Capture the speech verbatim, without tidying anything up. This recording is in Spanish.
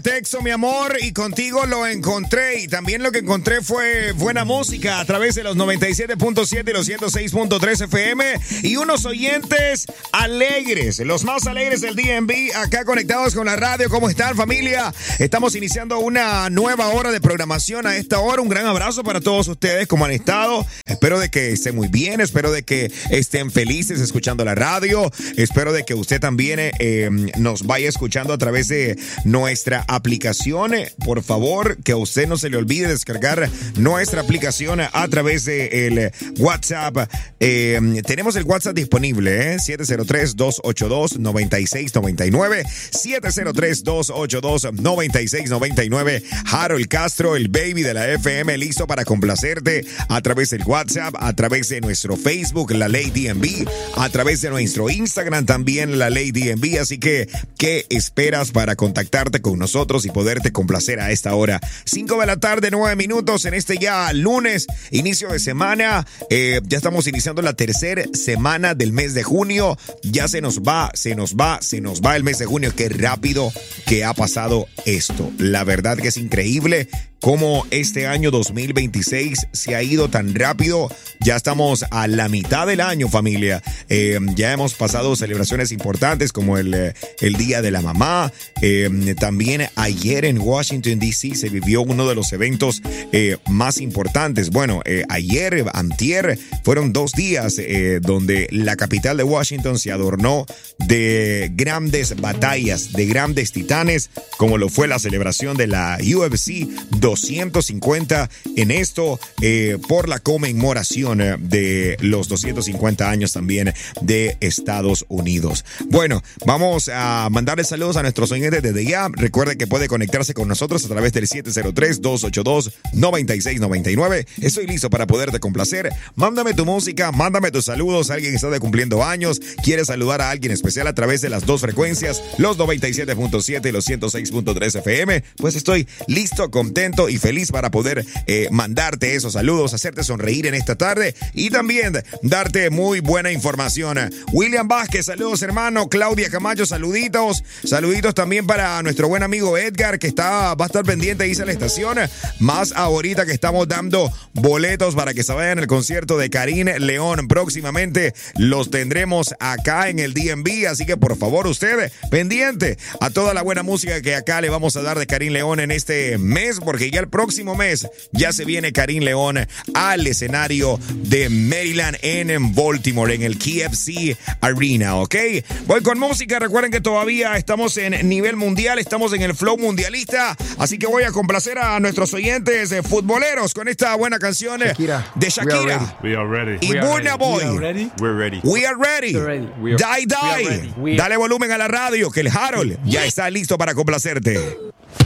texto, mi amor, y contigo lo encontré. Y también lo que encontré fue buena música a través de los noventa y siete punto siete y los ciento seis punto tres F M. Y unos oyentes alegres, los más alegres del D M V, acá conectados con la radio. ¿Cómo están, familia? Estamos iniciando una nueva hora de programación a esta hora. Un gran abrazo para todos ustedes. ¿Cómo han estado? Espero de que estén muy bien. Espero de que estén felices escuchando la radio. Espero de que usted también eh, nos vaya escuchando a través de nuestra aplicación. Por favor, que a usted no se le olvide descargar nuestra aplicación a través del WhatsApp. Eh, tenemos el WhatsApp disponible, ¿eh? siete cero tres, dos ocho dos, nueve seis nueve nueve. siete cero tres, dos ocho dos, nueve seis nueve nueve. Harold Castro, el baby de la F M, listo para complacerte a través del WhatsApp, a través de nuestro Facebook, La Ley D M V, a través de nuestro Instagram también, La Ley D M V. Así que, ¿qué esperas para contactarte con nosotros y poderte complacer a esta hora? cinco de la tarde, nueve minutos en este ya lunes, inicio de semana. Eh, ya estamos iniciando la tercera semana del mes de junio. Ya se nos va, se nos va, se nos va el mes de junio. Qué rápido que ha pasado esto. La verdad que es increíble cómo este año dos mil veintiséis se ha ido tan rápido. Ya estamos a la mitad del año, familia. Eh, ya hemos pasado celebraciones importantes como el, el Día de la Mamá. Eh, también ayer en Washington, D C se vivió uno de los eventos eh, más importantes. Bueno, eh, ayer, antier, fueron dos días eh, donde la capital de Washington se adornó de grandes batallas, de grandes titanes, como lo fue la celebración de la U F C doscientos cincuenta, en esto eh, por la conmemoración de los doscientos cincuenta años también de Estados Unidos. Bueno, vamos a mandarle saludos a nuestros oyentes desde ya. Recuerde que puede conectarse con nosotros a través del siete cero tres, dos ocho dos, nueve seis nueve nueve. Estoy listo para poderte complacer. Mándame tu música, mándame tus saludos. Alguien está de cumpliendo años, quiere saludar a alguien especial a través de las dos frecuencias, los noventa y siete punto siete y los ciento seis punto tres F M. Pues estoy listo, contento y feliz para poder eh, mandarte esos saludos, hacerte sonreír en esta tarde y también darte muy buena información. William Vázquez, saludos, hermano. Claudia Camacho, saluditos. Saluditos también para nuestro buen amigo Edgar, que está, va a estar pendiente, dice la estación. Más ahorita que estamos dando boletos para que se vayan al concierto de Karim León. Próximamente los tendremos acá en el D M V, así que por favor usted pendiente a toda la buena música que acá le vamos a dar de Karim León en este mes, porque ya el próximo mes ya se viene Karim León al escenario de Maryland en Baltimore, en el K F C Arena, ¿ok? Voy con música. Recuerden que todavía estamos en nivel mundial, estamos en el flow mundialista, así que voy a complacer a nuestros oyentes eh, futboleros con esta buena canción Shakira. de Shakira We are ready. y Burna Boy. We are ready. We're ready. We are ready. We are, Die, die. we are Dale volumen a la radio que el Harold ya está listo para complacerte.